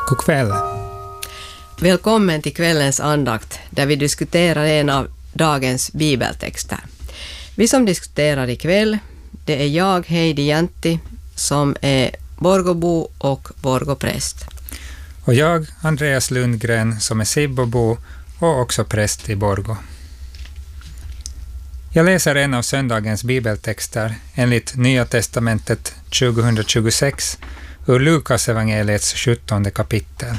God kväll. Välkommen till kvällens andakt där vi diskuterar en av dagens bibeltexter. Vi som diskuterar ikväll, det är jag, Heidi Jäntti, som är Borgåbo och Borgåpräst. Och jag, Andreas Lundgren, som är Sibbobo och också präst i Borgå. Jag läser en av söndagens bibeltexter enligt Nya testamentet 2026 ur Lukas evangeliets 17 kapitel.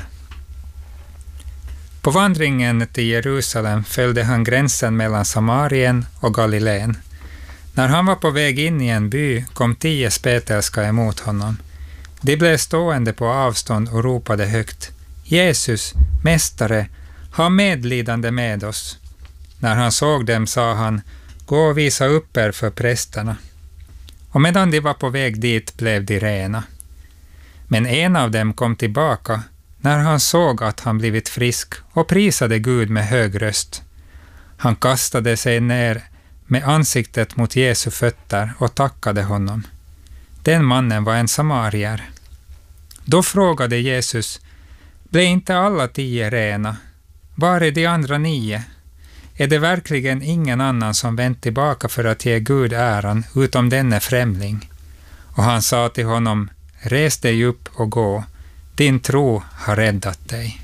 På vandringen till Jerusalem följde han gränsen mellan Samarien och Galileen. När han var på väg in i en by kom 10 spetälska emot honom. De blev stående på avstånd och ropade högt: Jesus, mästare, ha medlidande med oss. När han såg dem sa han: gå och visa upp er för prästerna. Och medan de var på väg dit blev de rena. Men en av dem kom tillbaka när han såg att han blivit frisk och prisade Gud med hög röst. Han kastade sig ner med ansiktet mot Jesu fötter och tackade honom. Den mannen var en samarier. Då frågade Jesus: blev inte alla 10 rena? Var är de andra 9? Är det verkligen ingen annan som vänt tillbaka för att ge Gud äran utom denne främling? Och han sa till honom: res dig upp och gå, din tro har räddat dig.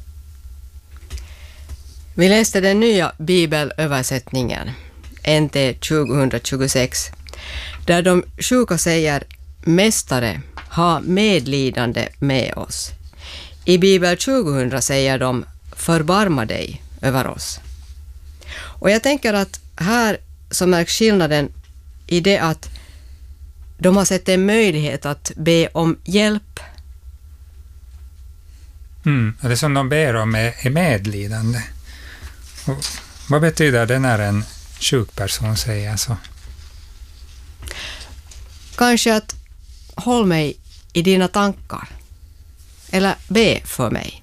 Vi läste den nya bibelöversättningen, NT 2026, där de sjuka säger: mästare, ha medlidande med oss. I Bibel 2000 säger de: förbarma dig över oss. Och jag tänker att här så märks skillnaden i det att de har sett en möjlighet att be om hjälp. Och det som de ber om är medlidande. Och vad betyder det när en sjuk person säger så? Kanske att håll mig i dina tankar. Eller be för mig.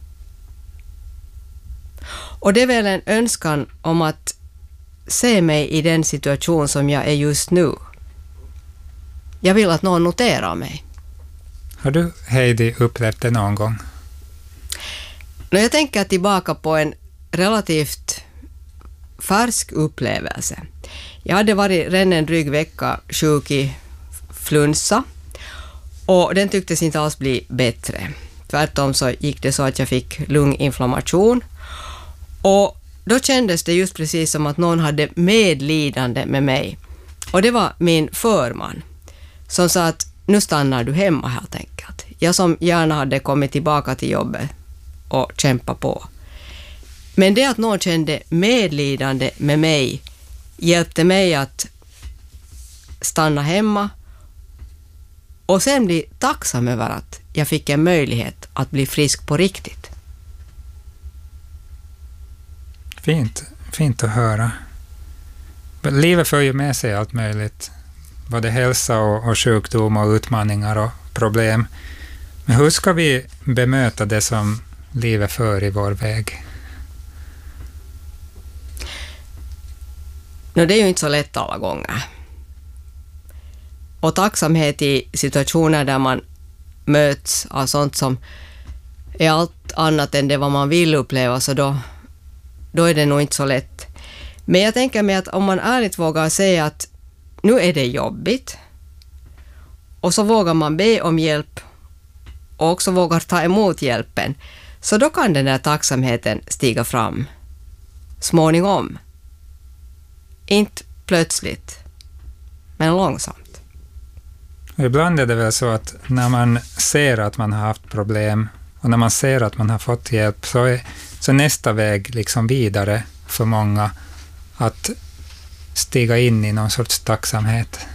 Och det är väl en önskan om att se mig i den situation som jag är just nu. Jag vill att någon noterar mig. Har du, Heidi, upplevt det någon gång? När jag tänker tillbaka på en relativt färsk upplevelse. Jag hade varit redan en dryg vecka sjuk i flunsa och den tycktes inte alls bli bättre. Tvärtom så gick det så att jag fick lunginflammation och då kändes det just precis som att någon hade medlidande med mig. Och det var min förman som sa att nu stannar du hemma helt enkelt. Jag som gärna hade kommit tillbaka till jobbet och kämpa på. Men det att någon kände medlidande med mig hjälpte mig att stanna hemma och sen bli tacksam över att jag fick en möjlighet att bli frisk på riktigt. Fint att höra. Livet för ju med sig allt möjligt. Både hälsa och sjukdom och utmaningar och problem. Men hur ska vi bemöta det som livet för i vår väg? Det är ju inte så lätt alla gånger. Och tacksamhet i situationer där man möts av sånt som är allt annat än det vad man vill uppleva, så då är det nog inte så lätt. Men jag tänker mig att om man ärligt vågar säga att nu är det jobbigt och så vågar man be om hjälp och också vågar ta emot hjälpen, så då kan den där tacksamheten stiga fram småningom. Inte plötsligt, men långsamt. Och ibland är det väl så att när man ser att man har haft problem och när man ser att man har fått hjälp, så nästa väg liksom vidare för många att stiga in i någon sorts tacksamhet.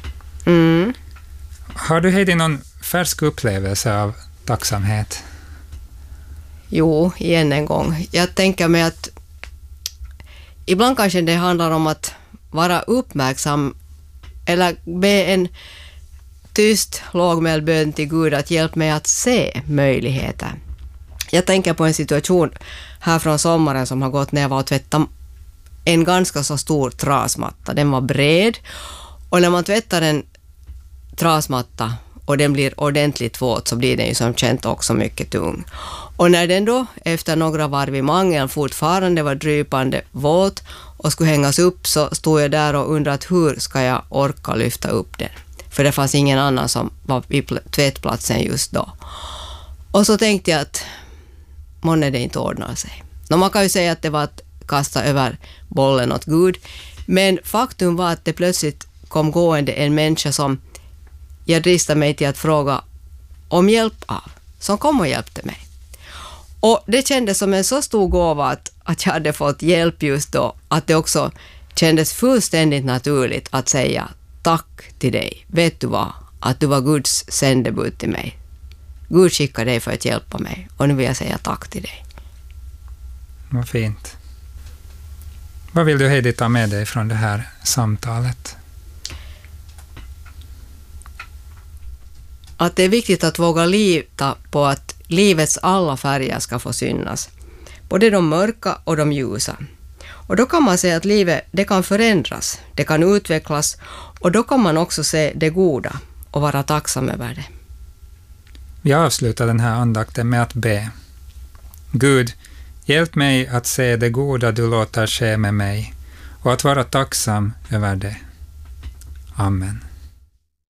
Har du, Heidi, någon färsk upplevelse av tacksamhet? Jo, igen en gång. Jag tänker mig att ibland kanske det handlar om att vara uppmärksam eller be en tyst, lågmäld bön till Gud att hjälpa mig att se möjligheter. Jag tänker på en situation här från sommaren som har gått när jag var och tvättade en ganska så stor trasmatta. Den var bred och när man tvättar en trasmatta och den blir ordentligt våt så blir den ju som känt också mycket tung. Och när den då efter några varv i mangeln fortfarande var drypande våt och skulle hängas upp så stod jag där och undrade hur ska jag orka lyfta upp den. För det fanns ingen annan som var vid tvättplatsen just då. Och så tänkte jag att månne det inte ordnar sig. Man kan ju säga att det var att kasta över bollen åt Gud. Men faktum var att det plötsligt kom gående en människa som jag dristade mig till att fråga om hjälp av. Som kom och hjälpte mig. Och det kändes som en så stor gåva att jag hade fått hjälp just då. Att det också kändes fullständigt naturligt att säga tack till dig. Vet du vad? Att du var Guds sändebud till mig. Gud skickade dig för att hjälpa mig. Och nu vill jag säga tack till dig. Vad fint. Vad vill du, Heidi, ta med dig från det här samtalet? Att det är viktigt att våga lita på att livets alla färger ska få synas. Både de mörka och de ljusa. Och då kan man säga att livet det kan förändras, det kan utvecklas och då kan man också se det goda och vara tacksam över det. Vi avslutar den här andakten med att be. Gud, hjälp mig att se det goda du låter ske med mig och att vara tacksam över det. Amen.